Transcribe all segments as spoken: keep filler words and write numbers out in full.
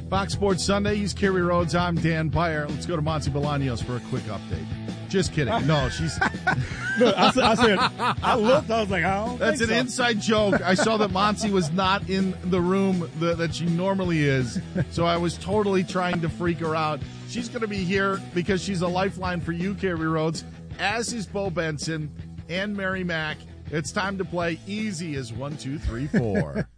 Fox Sports Sunday. He's Kerry Rhodes. I'm Dan Beyer. Let's go to Monty Bolaños for a quick update. Just kidding. No, she's. Look, I, I said, I looked, I was like, I don't That's think an so. inside joke. I saw that Monty was not in the room that, that she normally is, so I was totally trying to freak her out. She's going to be here because she's a lifeline for you, Kerry Rhodes, as is Bo Benson and Mary Mack. It's time to play easy as one, two, three, four.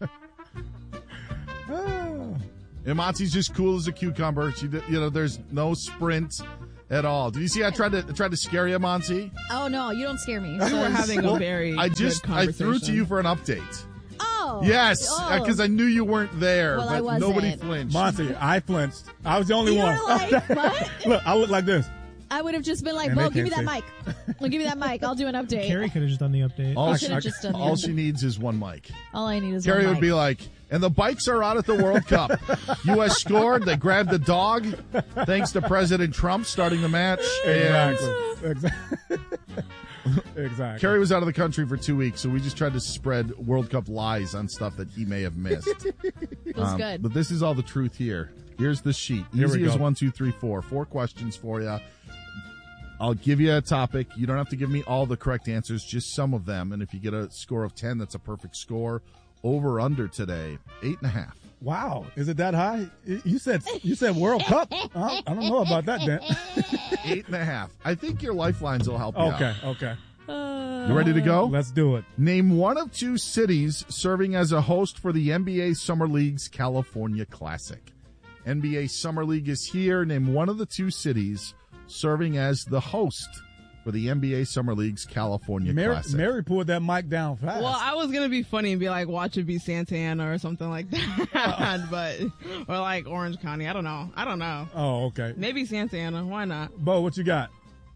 And Monty's just cool as a cucumber. She, you know, there's no sprint at all. Did you see I tried to I tried to scare you, Monty? Oh, no, you don't scare me. We were having a very I just good I conversation. threw to you for an update. Oh. Yes, Oh. because I knew you weren't there, Well, but I wasn't. nobody flinched. Monty, I flinched. I was the only You one. were like, what? Look, I look like this. I would have just been like, And Bo, they give me that can't mic. Well, give me that mic. I'll do an update. Carrie could have just done the update. all I she, should've just done the all update. she needs is one mic. All I need is Carrie one would mic. be like, and the bikes are out at the World Cup. U S scored. They grabbed the dog, thanks to President Trump starting the match. And Exactly. Exactly. Exactly. Kerry was out of the country for two weeks, so we just tried to spread World Cup lies on stuff that he may have missed. It was Um, good. But this is all the truth here. Here's the sheet. Here we Easy as go. one, two, three, four. Four questions for you. I'll give you a topic. You don't have to give me all the correct answers, just some of them. And if you get a score of ten, that's a perfect score. Over under today, eight and a half. Wow, is it that high? You said you said World Cup. I I don't know about that, Dan. Eight and a half. I think your lifelines will help you out. Okay, okay. You ready to go? Let's do it. Name one of two cities serving as a host for the N B A Summer League's California Classic. N B A Summer League is here. Name one of the two cities serving as the host for the N B A Summer League's California Mary, Classic. Mary pulled that mic down fast. Well, I was gonna be funny and be like, watch it be Santa Ana or something like that, but or like Orange County. I don't know. I don't know. oh, okay. Maybe Santa Ana. Why not? Bo, what you got?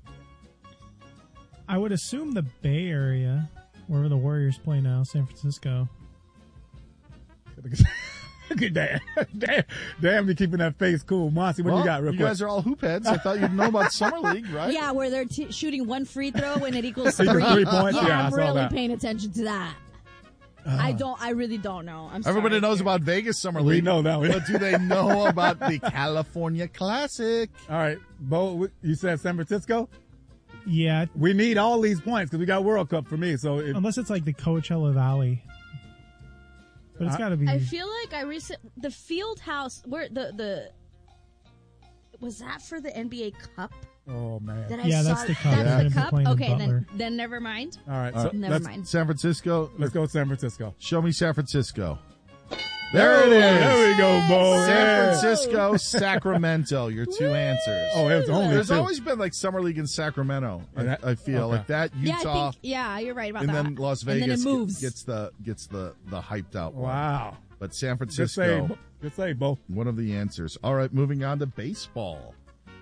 I would assume the Bay Area, wherever the Warriors play now, San Francisco. damn, damn, damn, you keeping that face cool. Monty, what Well, you got real you quick? guys are all hoop heads. I thought you'd know about Summer League, right? Yeah, where they're t- shooting one free throw and it equals Equals three. three points? Yeah, Yeah, I I'm saw really that. paying attention to that. I don't. I really don't know. I'm sorry. Everybody knows about Vegas Summer We League. know that one. But do they know about the California Classic? All right, Bo, you said San Francisco? Yeah, We need all these points because we got World Cup for me. So if, unless it's like the Coachella Valley. But it's I- got to be. I feel like I recent the Field House. Where the the was that for the N B A Cup? oh man. That I Yeah, saw, that's the cup. That's Yeah. the They're cup. playing in Okay, then Butler. then never mind. All right, All so right, Never let's, mind. San Francisco. let's go San Francisco. Show me San Francisco. There it is. There we go, Bo. San Yeah. Francisco, Sacramento, your two answers. Oh, it was only There's two. always been like Summer League in Sacramento. I, Yeah, that- I feel okay. like that Yeah, Utah, I think. Yeah, you're right about and that. then Las And then Vegas it get- moves. gets the gets the the hyped out one. Wow. But San Good Francisco, save. Bo. Good save, Bo. one of the answers. All right, moving on to baseball.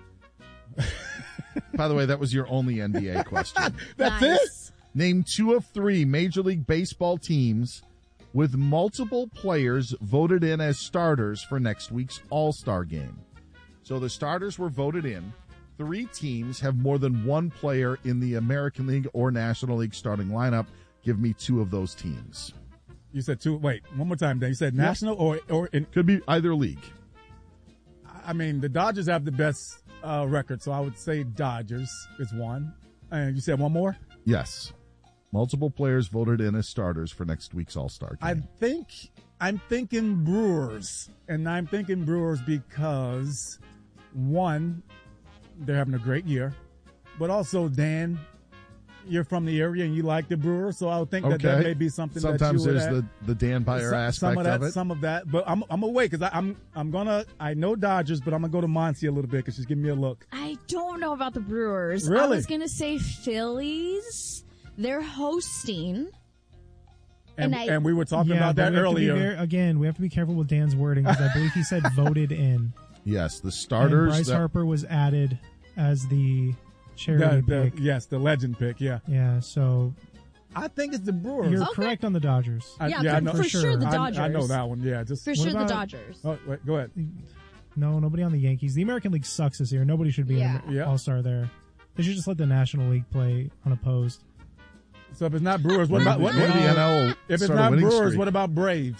By the way, that was your only N B A question. That's nice. Name two of three Major League Baseball teams with multiple players voted in as starters for next week's All-Star game. So the starters were voted in. Three teams have more than one player in the American League or National League starting lineup. Give me two of those teams. You said two. Wait, one more time, Dan. You said national or or in, Could be either league. I mean, the Dodgers have the best uh, record, so I would say Dodgers is one. And you said one more? Yes. Multiple players voted in as starters for next week's All-Star I game. think I'm thinking Brewers, and I'm thinking Brewers because one, they're having a great year, but also Dan, you're from the area and you like the Brewers, so I would think that that Okay. may be something. Sometimes that you would there's add. the, the Dan Byer some, aspect some of that, of it. some of that, but I'm I'm away because I'm I'm gonna I know Dodgers, but I'm gonna go to Monty a little bit because she's giving me a look. I don't know about the Brewers. I Really? was gonna say Phillies. They're hosting. And, And I- and we were talking yeah, about but that we have to be earlier. very- again, we have to be careful with Dan's wording because I believe he said voted in. Yes, the And starters. Bryce that- Harper was added as the charity The- the- pick. yes, the legend pick. Yeah, Yeah, so I think it's the Brewers. you're Okay. correct on the Dodgers. I, Yeah, I for- know, for sure the I- Dodgers. I, know that one. Yeah, just For What sure, about- the Dodgers. oh, wait, go ahead. No, nobody on the Yankees. The American League sucks this year. Nobody should be Yeah. an Yeah. all-star there. They should just let the National League play unopposed. So if it's not Brewers, what Maybe- about what? maybe what the N L if it's start a not winning Brewers, streak. what about Braves?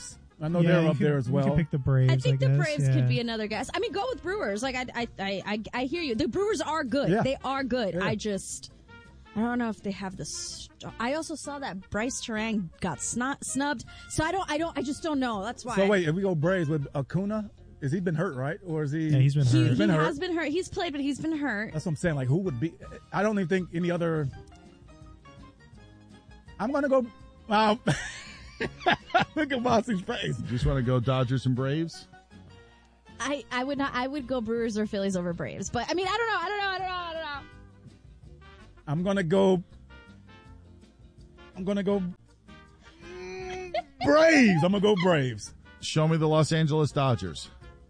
I know Yeah, they're you up could- there as You well. could pick the Braves. I think the guess, Braves yeah. could be another guess. I mean, go with Brewers. Like I, I, I, I, I hear you. The Brewers are good. Yeah. They are good. Yeah. I just, I don't know if they have the. St- I also saw that Bryce Terang got snu- snubbed. So I don't, I don't, I just don't know. That's why. So wait, if we go Braves with Acuna, is he been hurt, right? Or is he? Yeah, he's been He, hurt. he been hurt. has been hurt. He's played, but he's been hurt. That's what I'm saying. Like, who would be? I don't even think any other. I'm gonna go. Wow. Look at Boston's face. You just want to go Dodgers and Braves? I, I would not. I would go Brewers or Phillies over Braves. But I mean, I don't know. I don't know. I don't know. I don't know. I'm gonna go. I'm gonna go. mm, Braves. I'm gonna go Braves. Show me the Los Angeles Dodgers.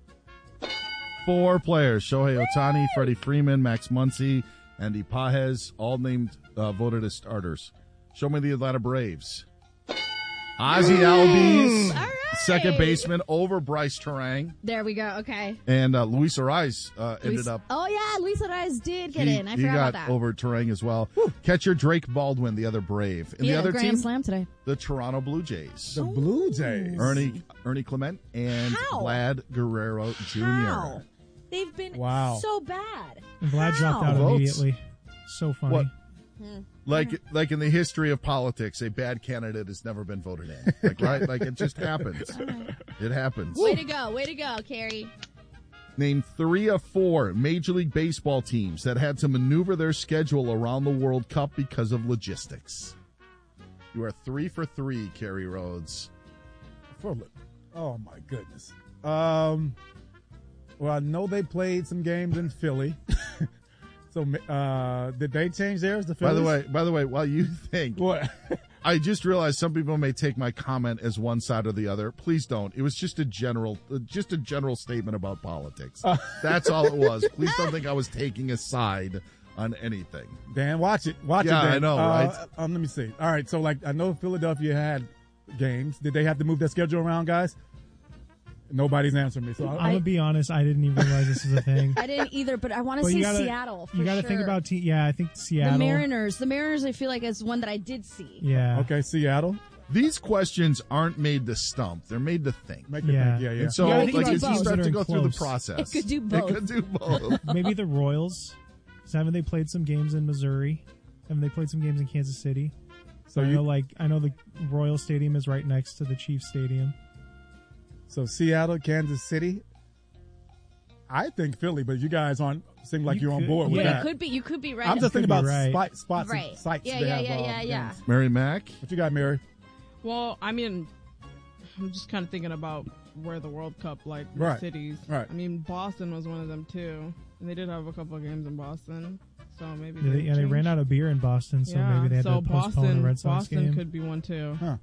Four players: Shohei Ohtani, Freddie Freeman, Max Muncy, Andy Pajes, all named uh, voted as starters. Show me the Atlanta Braves. Ozzy Albies, All right. second baseman over Bryce Terang, There we go. Okay. and uh, Luis Ariz uh, ended Luis- up. Oh yeah, Luis Ariz did get he, in. I he forgot got about that. over Terang as well. Catcher Drake Baldwin, the other Brave, and He the had a other grand team, slam today. the Toronto Blue Jays. The Blue Jays. Ernie Ernie Clement and How? Vlad Guerrero Junior How? They've been Wow. so bad. And Vlad dropped How? out Votes. immediately. So funny. What? Like, like in the history of politics, a bad candidate has never been voted in. Like, right? Like, it just happens. It happens. Way to go. Way to go, Carrie. Name three of four Major League Baseball teams that had to maneuver their schedule around the World Cup because of logistics. You are three for three, Kerry Rhodes. For, oh my goodness. Um. Well, I know they played some games in Philly. So, uh, did they change theirs to Phillies? By the way, by the way, while you think, What? I just realized some people may take my comment as one side or the other. Please don't. It was just a general, uh, just a general statement about politics. That's all it was. Please don't think I was taking a side on anything. Dan, watch it. Watch Yeah, it, Dan. I know, Uh, right? Um, let me see. All right, so like I know Philadelphia had games. Did they have to move their schedule around, guys? Nobody's answering me. So I'm I, gonna be honest. I didn't even realize this was a thing. I didn't either, but I want to But see you gotta- Seattle. For you got to sure. think about. Te- yeah, I think the Seattle. Mariners. The Mariners, I feel like, is one that I did see. Yeah. okay, Seattle. These questions aren't made to stump. They're made to think. Make it Yeah. think. Yeah, yeah. And so, Yeah, I like, think you it's just both. have to go Considering through the close. process. It could do both. It could do both. Maybe the Royals. 'Cause haven't they played some games in Missouri? Haven't they played some games in Kansas City? so I you, know, like I know the Royal Stadium is right next to the Chiefs Stadium. so Seattle, Kansas City. I think Philly, but you guys aren't seem like You you are on could- board with But yeah. that. it could be. You could be right. I'm just could thinking be about right. spot, spots, Right. and sites. Yeah, they yeah, have, yeah, uh, yeah, yeah. games. Mary Mack. What you got, Mary? Well, I mean, I'm just kind of thinking about where the World Cup, like, Right. cities. Right. I mean, Boston was one of them, too. And they did have a couple of games in Boston. So maybe Yeah, they, yeah, they changed. ran out of beer in Boston, so yeah, maybe they had so to postpone Boston, the Red Sox Boston game. could be one, too. Huh.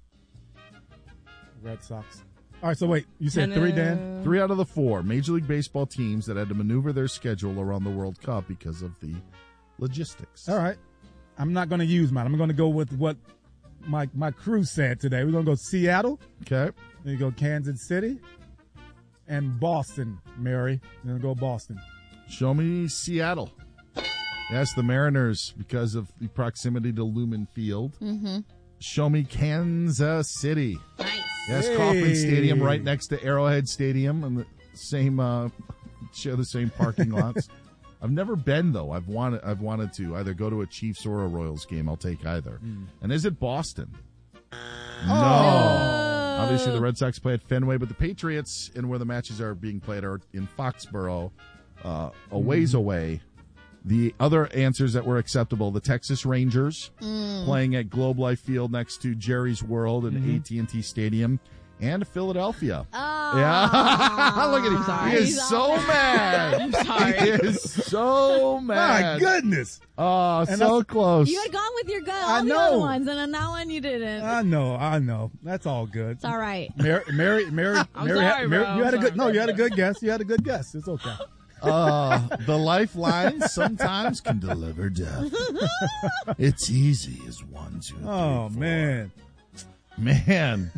Red Sox. All right, so wait, you said And, three, uh, Dan? Three out of the four Major League Baseball teams that had to maneuver their schedule around the World Cup because of the logistics. All right. I'm not going to use mine. I'm going to go with what my my crew said today. We're going to go Seattle. Okay. Then you go Kansas City. And Boston, Mary. Then go Boston. Show me Seattle. Yes, the Mariners because of the proximity to Lumen Field. Mm-hmm. Show me Kansas City. Nice. Yes, Hey. Kauffman Stadium right next to Arrowhead Stadium and the same uh share the same parking lots. I've never been though. I've wanted I've wanted to either go to a Chiefs or a Royals game. I'll take either. And is it Boston? No. Obviously the Red Sox play at Fenway, but the Patriots and where the matches are being played are in Foxborough, uh, a ways away. The other answers that were acceptable: the Texas Rangers playing at Globe Life Field next to Jerry's World and A T and T Stadium, and Philadelphia. Oh. Yeah, look at him. sorry. He is He's so mad. I'm sorry. He is so My mad. goodness. Oh, And so that's- close. You had gone with your gut I all the know. other ones, and on that one you didn't. I know, I know. That's all good. it's all right. Mary, Mary, Mary, I'm Mary, sorry, Mary bro. you had a I'm good, no, sorry. you had a good guess. You had a good guess. It's okay. Uh, the lifeline sometimes can deliver death. It's easy as one, two, three, Oh, four. man. Man.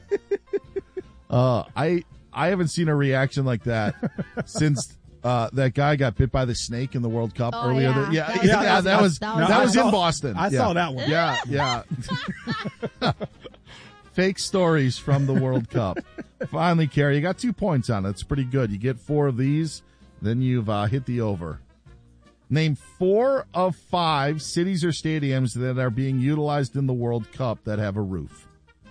uh, I I haven't seen a reaction like that since uh, that guy got bit by the snake in the World Cup Oh, earlier. yeah. th- yeah, That yeah, was- yeah, that was that that was- was, No, I in saw- Boston. I Yeah. saw that one. Yeah, yeah. Fake stories from the World Cup. Finally, Carrie, you got two points on it. It's pretty good. You get four of these, then you've uh, hit the over. Name four of five cities or stadiums that are being utilized in the World Cup that have a roof.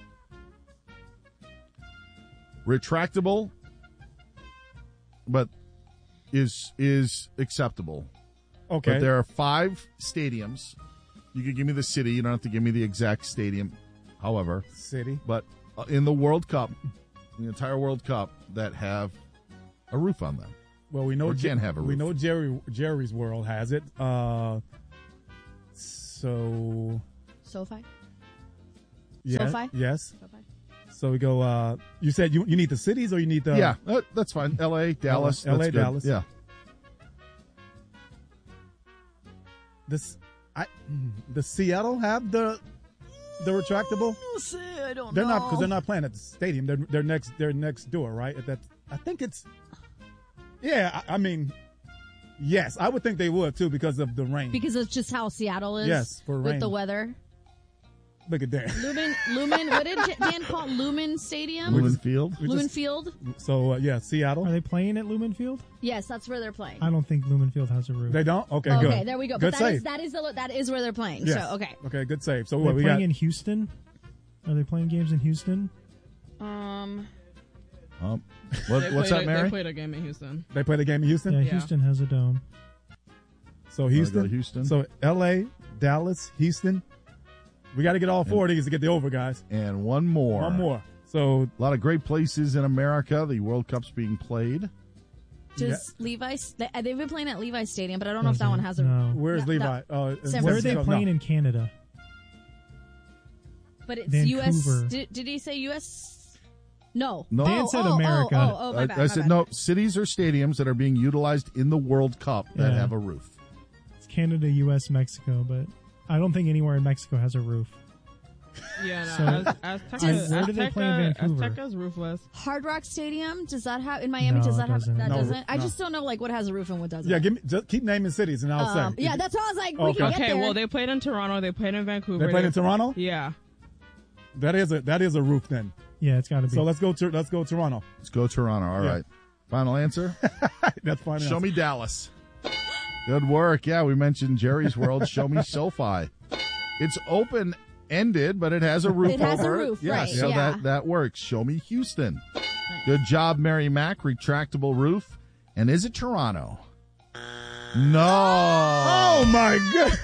Retractable, but is is acceptable. Okay. But there are five stadiums. You can give me the city. You don't have to give me the exact stadium, however. City. But uh, in the World Cup, the entire World Cup, that have a roof on them. Well, we know Or can have a we roof. know Jerry Jerry's World has it. Uh, so SoFi? yeah, SoFi? yes. SoFi. So we go. Uh, you said you you need the cities or you need the yeah, uh, that's fine. L A, Dallas. L A, that's good. Dallas. Yeah. this. I does Seattle have the the retractable? I don't They're know. not because they're not playing at the stadium. They're they're next they're next door, right? At that I think it's. Yeah, I, I mean, yes, I would think they would too because of the rain. Because it's just how Seattle is. Yes, for with rain. the weather. Look at that. Lumen, Lumen. What did Dan call it? Lumen Stadium? Lumen Field. We Lumen just- Field. So uh, yeah, Seattle. Are they playing at Lumen Field? Yes, that's where they're playing. I don't think Lumen Field has a roof. They don't. Okay, okay, good. there we go. Good But that save. is that is the that is where they're playing. Yes. So okay. Okay, good save. So Are what they we playing got? in Houston? Are they playing games in Houston? Um. Um, what, They what's played that, a- Mary? They played a game in Houston. They play the game in Houston. Yeah, Yeah. Houston has a dome. So Wanna go Houston, to Houston? So L A, Dallas, Houston. We got to get all four of these to get the over, guys. And one more. One more. So A lot of great places in America. The World Cup's being played. Does Levi's? They, they've been playing at Levi's Stadium, but I don't know if that one has a. No. where's No, Levi? no. Uh, in San Where are they Francisco? playing No. in Canada? But it's U S. Vancouver. Did, did he say U S? No. No. Dan oh, said oh, America. Oh, oh, oh, my I, bad, I my said bad. no. Cities or stadiums that are being utilized in the World Cup that Yeah. have a roof. It's Canada, U S, Mexico, but I don't think anywhere in Mexico has a roof. Yeah, no. So- Az- Azteca, Does- Where do they play in Azteca- Vancouver? Azteca's roofless. Hard Rock Stadium. Does that have in Miami? No, does it that have doesn't. that? No, doesn't. I no. just don't know like what has a roof and what doesn't. Yeah, give me. Just keep naming cities, and I'll Um, say. yeah, that's what I was like. We Okay. can get Okay, there. well, they played in Toronto. They played in Vancouver. They played in Toronto. Yeah. That is a that is a roof then. Yeah, it's got to be. So let's go to let's go Toronto. Let's go Toronto. All right. Yeah. Final answer. That's fine. Show me Dallas. Good work. Yeah, we mentioned Jerry's World. Show me SoFi. It's open ended, but it has a roof It has a over roof, Yes, right, so yeah. that that works. Show me Houston. Good job, Mary Mack. Retractable roof. And is it Toronto? No. Oh my god!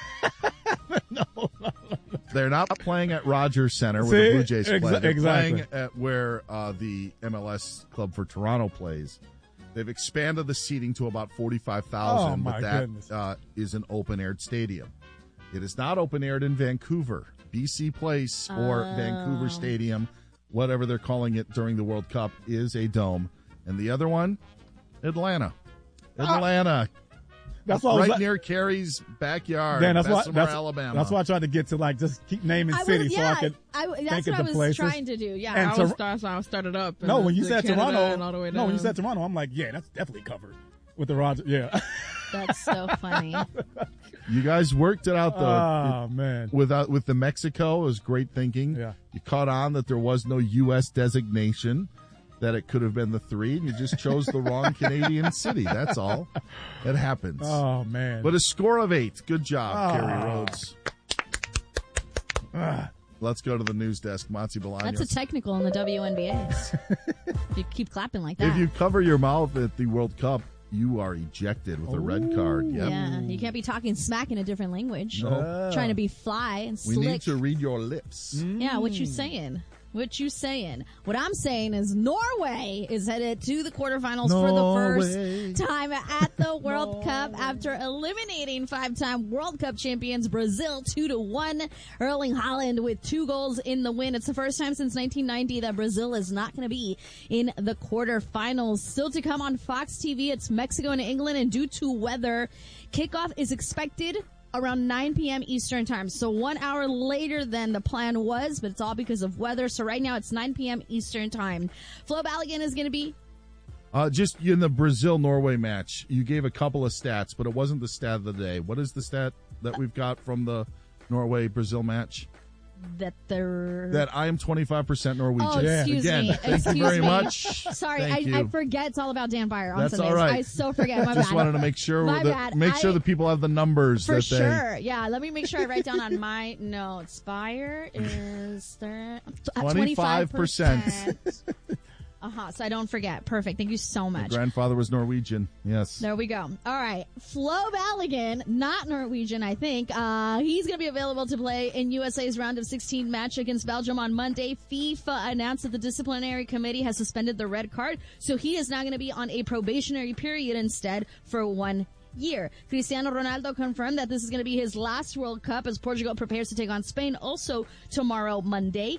They're not playing at Rogers Center where See? the Blue Jays play. Exa- They're exactly. playing at where uh, the M L S Club for Toronto plays. They've expanded the seating to about forty-five thousand, Oh, my but that goodness. uh, is an open-aired stadium. It is not open-aired in Vancouver. B C Place or Oh. Vancouver Stadium, whatever they're calling it during the World Cup, is a dome. And the other one, Atlanta. Atlanta. That's why I was right like, near Carrie's backyard, Dan, that's why Bessemer, that's, Alabama. that's why I tried to get to like just keep naming I was, cities yeah, so I could. I, that's think what of I the was places. trying to do. Yeah. And I was, Tor- that's how I started up. and No, then when you the said Canada Toronto, and all the way no, when you down. said Toronto, I'm like, yeah, that's definitely covered with the Roger. Yeah. That's so funny. You guys worked it out though. Oh man. Without with the Mexico, it was great thinking. Yeah. You caught on that there was no U S designation, that it could have been the three, and you just chose the wrong Canadian city. That's all. It happens. Oh man. But a score of eight. Good job, Ah. Carrie Rhodes. Ah. Let's go to the news desk. Monty Bolaños. That's a technical in the W N B A. You keep clapping like that. If you cover your mouth at the World Cup, you are ejected with a red card. Yep. Yeah, you can't be talking smack in a different language. No. Trying to be fly and We slick. need to read your lips. Yeah, what you saying? What you saying? What I'm saying is Norway is headed to the quarterfinals for the Norway. first time at the World Cup after eliminating five-time World Cup champions Brazil two to one. Erling Haaland with two goals in the win. It's the first time since nineteen ninety that Brazil is not going to be in the quarterfinals. Still to come on Fox T V, it's Mexico and England, and due to weather, kickoff is expected around nine p.m. Eastern time. So one hour later than the plan was, but it's all because of weather. So right now it's nine p.m. Eastern time. Flo Balogun is going to be Uh, just in the Brazil-Norway match, you gave a couple of stats, but it wasn't the stat of the day. What is the stat that we've got from the Norway-Brazil match? that they're that I am twenty-five percent Norwegian. Oh, excuse Again, me. thank excuse you very me. much. Sorry, Thank I, you. I forget it's all about Dan Byer on That's Sundays. all right. I so forget. My Just bad. wanted to make sure My that bad. make sure I- the people have the numbers For that sure. Yeah, let me make sure I write down on my notes. Byer is there twenty-five percent. Uh-huh, so I don't forget. Perfect. Thank you so they much. grandfather was Norwegian. Yes. There we go. All right. Flo Balogun, not Norwegian, I think. Uh, he's going to be available to play in U S A's round of sixteen match against Belgium on Monday. FIFA announced that the disciplinary committee has suspended the red card, so he is now going to be on a probationary period instead for one year. Cristiano Ronaldo confirmed that this is going to be his last World Cup as Portugal prepares to take on Spain also tomorrow, Monday.